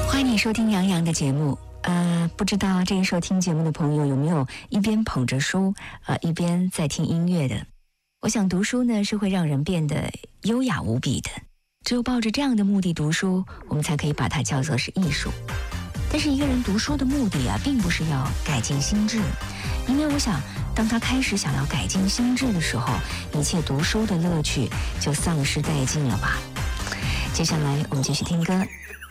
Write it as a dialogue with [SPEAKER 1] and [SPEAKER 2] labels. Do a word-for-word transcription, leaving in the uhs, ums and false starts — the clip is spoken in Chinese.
[SPEAKER 1] 欢迎你收听杨洋的节目。呃，不知道这个收听节目的朋友有没有一边捧着书，呃，一边在听音乐的？我想读书呢是会让人变得优雅无比的，只有抱着这样的目的读书，我们才可以把它叫做是艺术。但是一个人读书的目的啊，并不是要改进心智，因为我想，当他开始想要改进心智的时候，一切读书的乐趣就丧失殆尽了吧。接下来我们继续听歌，